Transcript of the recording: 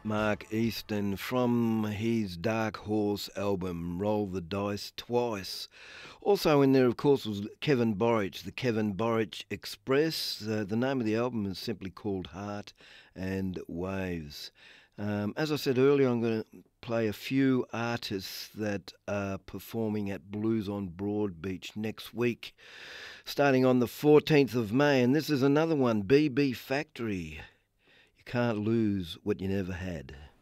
Mark Easton from his Dark Horse album Roll the Dice Twice. Also in there, of course, was Kevin Borich, the Kevin Borich Express. The name of the album is simply called Heart and Waves. As I said earlier, I'm going to play a few artists that are performing at Blues on Broadbeach next week, starting on the 14th of May. And this is another one, BB Factory. You can't lose what you never had.